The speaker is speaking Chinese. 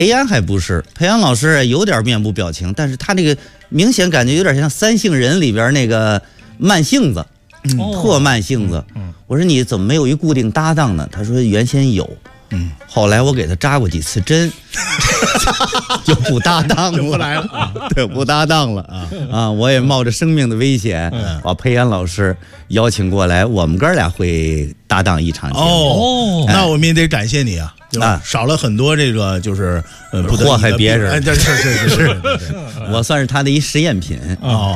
裴安还不是，裴安老师有点面部表情，但是他这个明显感觉有点像《三性人》里边那个慢性子，特慢性子。我说你怎么没有一固定搭档呢？他说原先有，后来我给他扎过几次针，就不搭档了， 不来了， 对，不搭档了啊！我也冒着生命的危险，把裴安老师邀请过来，我们哥俩会搭档一场节目。 那我们也得感谢你啊。对吧？少了很多这个就是祸害别人， 是， 我算是他的一实验品。